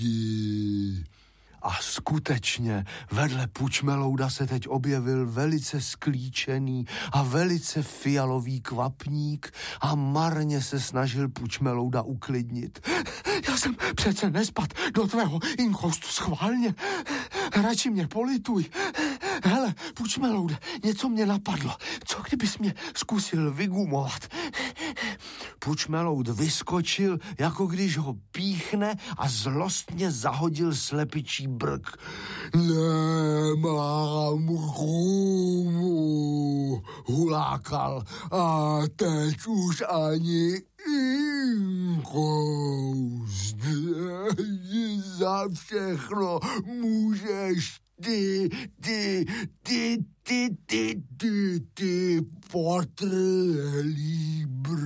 A skutečně vedle Pučmelouda se teď objevil velice sklíčený a velice fialový kvapník a marně se snažil Pučmelouda uklidnit. Já jsem přece nespad do tvého inkoustu schválně. Radši mě polituj. Hele, Pučmeloude, něco mě napadlo. Co kdybys mě zkusil vygumovat? Pučmeloud vyskočil, jako když ho píchne a zlostně zahodil slepičí brk. Nemám gumu, hulákal, a teď už ani inkoust. Za všechno můžeš ty potrhlý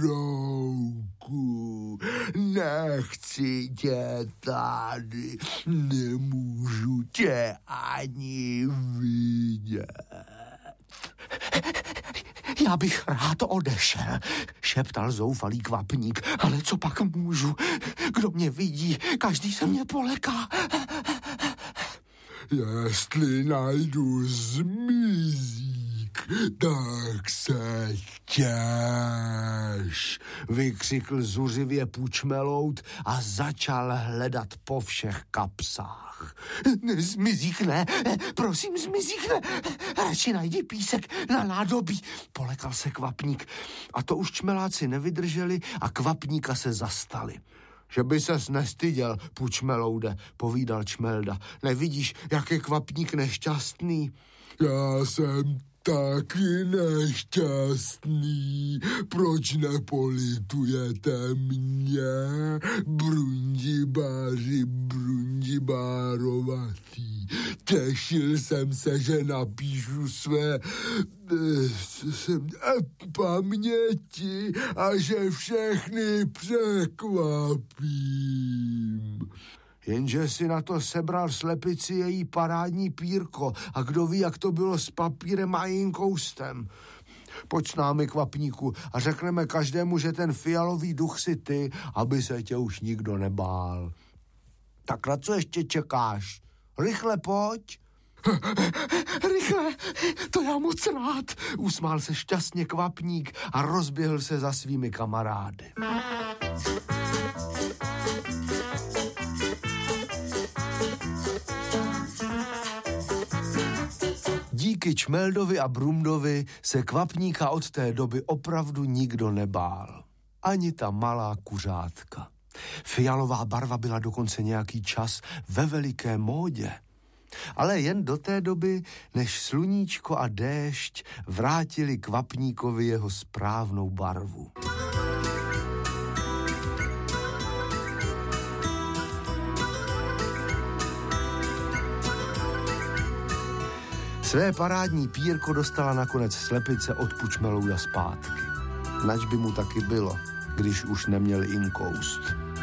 brouku. Nechci tě tady, nemůžu tě ani vidět. Já bych rád odešel, šeptal zoufalý kvapník, ale co pak můžu? Kdo mě vidí, každý se mě poleká. Jestli najdu zmizík, tak se těš, vykřikl zuřivě Pučmeloud a začal hledat po všech kapsách. Zmizík ne, prosím, zmizík ne, radši najdi písek na nádobí, polekal se kvapník. A to už čmeláci nevydrželi a kvapníka se zastali. Že by ses nestyděl, Pučmeloude, povídal Čmelda. Nevidíš, jak je kvapník nešťastný? Já jsem taky nešťastný. Proč nepolitujete mě, brundibárovatý? Těšil jsem se, že napíšu své paměti a že všechny překvapím. Jenže si na to sebral slepici její parádní pírko a kdo ví, jak to bylo s papírem a inkoustem. Pojď s námi, kvapníku, a řekneme každému, že ten fialový duch si ty, aby se tě už nikdo nebál. Tak na co ještě čekáš? Rychle pojď. Rychle, to já moc rád, usmál se šťastně kvapník a rozběhl se za svými kamarády. Díky Čmeldovi a Brumdovi se kvapníka od té doby opravdu nikdo nebál. Ani ta malá kuřátka. Fialová barva byla dokonce nějaký čas ve veliké módě. Ale jen do té doby, než sluníčko a déšť vrátili kvapníkovi jeho správnou barvu. Své parádní pírko dostala nakonec slepice od Pučmelouda zpátky. Nač by mu taky bylo, když už neměl inkoust.